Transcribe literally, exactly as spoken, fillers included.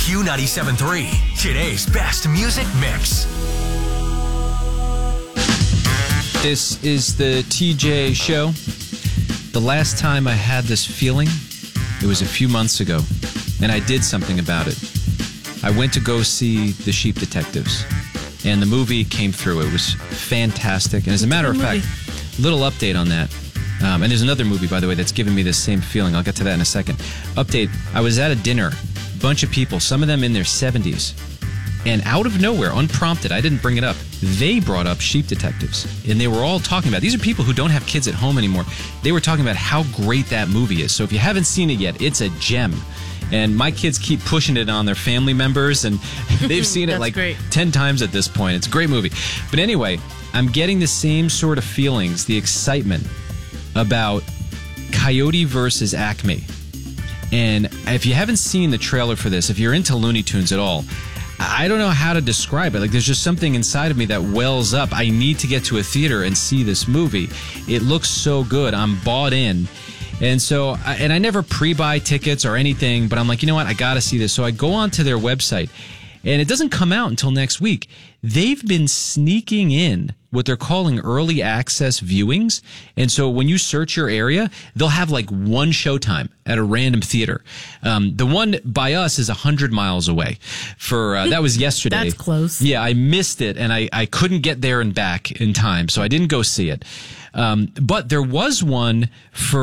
Q ninety-seven point three, today's best music mix. This is the T J Show. The last time I had this feeling, it was a few months ago, and I did something about it. I went to go see The Sheep Detectives, and the movie came through. It was fantastic, and as a matter of fact, little update on that. Um, and there's another movie, by the way, that's given me the same feeling. I'll get to that in a second. Update, I was at a dinner, bunch of people, some of them in their seventies, and out of nowhere, unprompted, I didn't bring it up, they brought up Sheep Detectives, and they were all talking about, these are people who don't have kids at home anymore, they were talking about how great that movie is. So if you haven't seen it yet, it's a gem. And my kids keep pushing it on their family members, and they've seen it like great. ten times at this point. It's a great movie. But anyway, I'm getting the same sort of feelings, the excitement about Coyote versus Acme. And if you haven't seen the trailer for this, if you're into Looney Tunes at all, I don't know how to describe it. Like, there's just something inside of me that wells up. I need to get to a theater and see this movie. It looks so good. I'm bought in. And so, and I never pre-buy tickets or anything, but I'm like, you know what? I got to see this. So I go onto their website, and it doesn't come out until next week. They've been sneaking in what they're calling early access viewings. And so when you search your area, they'll have like one showtime at a random theater. Um, the one by us is one hundred miles away. For uh, that was yesterday. That's close. Yeah, I missed it, and I, I couldn't get there and back in time, so I didn't go see it. Um, but there was one for